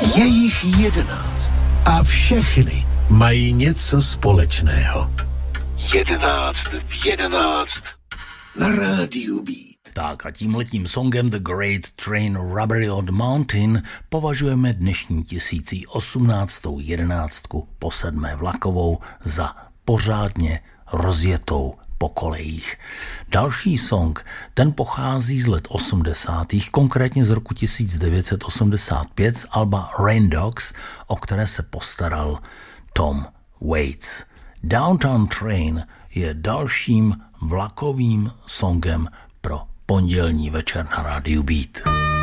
Je jich 11 a všechny mají něco společného. 11 v 11 na rádiu Beat. Tak a tímhletím songem The Great Train Robbery on the Mountain považujeme dnešní 1018. po 7. vlakovou za pořádně rozjetou po kolejích. Další song, ten pochází z let 80., konkrétně z roku 1985 z alba Rain Dogs, o které se postaral Tom Waits. Downtown Train je dalším vlakovým songem pro pondělní večer na rádiu Beat.